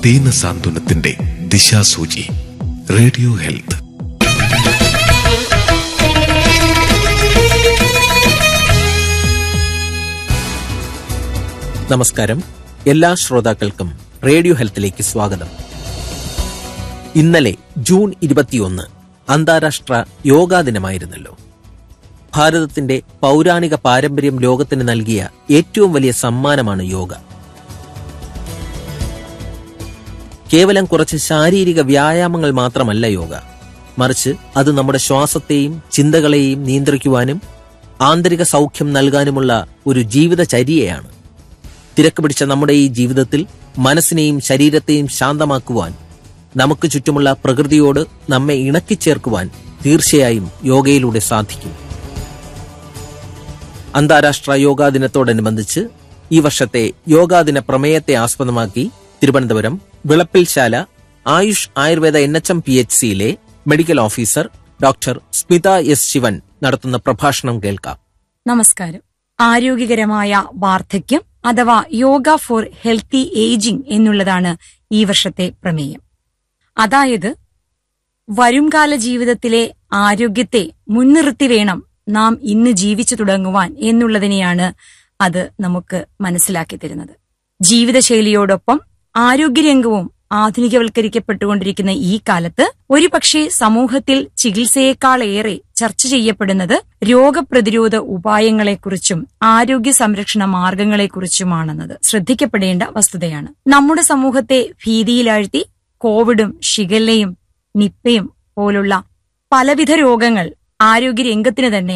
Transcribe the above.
ദീനസാന്ത്വനത്തിന്റെ ദിശാസൂചി. Radio health. നമസ്കാരം. എല്ലാ ശ്രോതാക്കൾക്കും റേഡിയോ ഹെൽത്തിലേക്ക് സ്വാഗതം. ഇന്നലെ ജൂൺ 21 അന്താരാഷ്ട്ര യോഗാ ദിനമായിരുന്നല്ലോ. ഭാരതത്തിന്റെ പൗരാണിക പാരമ്പര്യം ലോകത്തിന് നൽകിയ ഏറ്റവും വലിയ സമ്മാനമാണ് യോഗ. കേവലം കുറച്ച് ശാരീരിക വ്യായാമങ്ങൾ മാത്രമല്ല യോഗ, മറിച്ച് അത് നമ്മുടെ ശ്വാസത്തെയും ചിന്തകളെയും നിയന്ത്രിക്കുവാനും ആന്തരിക സൗഖ്യം നൽകാനുമുള്ള ഒരു ജീവിതചര്യയാണ്. തിരക്ക് പിടിച്ച നമ്മുടെ ഈ ജീവിതത്തിൽ മനസ്സിനെയും ശരീരത്തെയും ശാന്തമാക്കുവാൻ, നമുക്ക് ചുറ്റുമുള്ള പ്രകൃതിയോട് നമ്മെ ഇണക്കിച്ചേർക്കുവാൻ തീർച്ചയായും യോഗയിലൂടെ സാധിക്കും. അന്താരാഷ്ട്ര യോഗാ ദിനത്തോടനുബന്ധിച്ച് ഈ വർഷത്തെ യോഗാദിന പ്രമേയത്തെ ആസ്പദമാക്കി Thiruvananthapuram Vilappilsala Ayush Ayurveda NHM PHCയിലെ medical officer doctor Smitha S Shivan നടത്തുന്ന പ്രഭാഷണം കേൾക്കാം. നമസ്കാരം. ആരോഗ്യകരമായ വാർദ്ധക്യം അഥവാ യോഗ ഫോർ ഹെൽത്തി ഏജിംഗ് എന്നുള്ളതാണ് ഈ വർഷത്തെ പ്രമേയം. അതായത് വരുംകാല ജീവിതത്തിലെ ആരോഗ്യത്തെ മുൻനിർത്തി വേണം നാം ഇന്ന് ജീവിച്ചു തുടങ്ങുവാൻ എന്നുള്ളതിനെയാണ് അത് നമുക്ക് മനസ്സിലാക്കി തരുന്നത്. ജീവിതശൈലിയോടൊപ്പം ആരോഗ്യരംഗവും ആധുനികവൽക്കരിക്കപ്പെട്ടുകൊണ്ടിരിക്കുന്ന ഈ കാലത്ത് ഒരുപക്ഷെ സമൂഹത്തിൽ ചികിത്സയേക്കാളേറെ ചർച്ച ചെയ്യപ്പെടുന്നത് രോഗപ്രതിരോധ ഉപായങ്ങളെക്കുറിച്ചും ആരോഗ്യ സംരക്ഷണ മാർഗങ്ങളെക്കുറിച്ചുമാണെന്നത് ശ്രദ്ധിക്കപ്പെടേണ്ട വസ്തുതയാണ്. നമ്മുടെ സമൂഹത്തെ ഭീതിയിലാഴ്ത്തി കോവിഡും ഷിഗല്ലയും നിപ്പയും പോലുള്ള പലവിധ രോഗങ്ങൾ ആരോഗ്യരംഗത്തിന് തന്നെ